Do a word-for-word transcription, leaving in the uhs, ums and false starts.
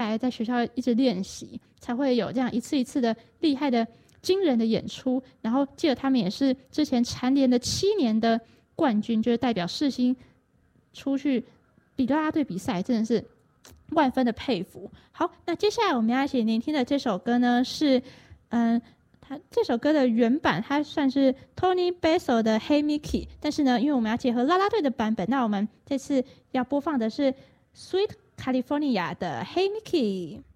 来在学校一直练习，才会有这样一次一次的厉害的惊人的演出。然后记得他们也是之前蝉联了七年的冠军，就是代表世新出去比啦啦队比赛，真的是万分的佩服。好，那接下来我们要一起聆听的这首歌呢是嗯它这首歌的原版它算是 Tony Basil 的 Hey Mickey， 但是呢因为我们要结合啦啦队的版本，那我们这次要播放的是 Sweet California 的 Hey Mickey。